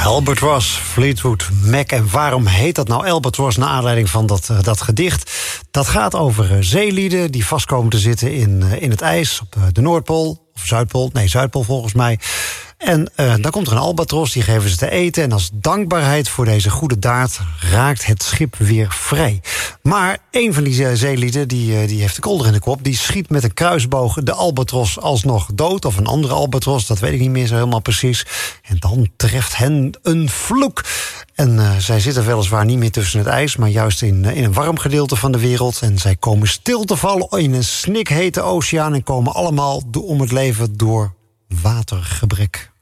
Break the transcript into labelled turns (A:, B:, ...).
A: Albatross, Fleetwood Mac. En waarom heet dat nou Albatross? Naar aanleiding van dat gedicht. Dat gaat over zeelieden die vast komen te zitten in het ijs op de Noordpool. Of Zuidpool, nee, Zuidpool volgens mij. En dan komt er een albatros, die geven ze te eten. En als dankbaarheid voor deze goede daad raakt het schip weer vrij. Maar een van die zeelieden, die heeft de kolder in de kop. Die schiet met een kruisboog de albatros alsnog dood. Of een andere albatros, dat weet ik niet meer zo helemaal precies. En dan treft hen een vloek. En zij zitten weliswaar niet meer tussen het ijs, maar juist in een warm gedeelte van de wereld. En zij komen stil te vallen in een snikhete oceaan en komen allemaal om het leven door watergebrek.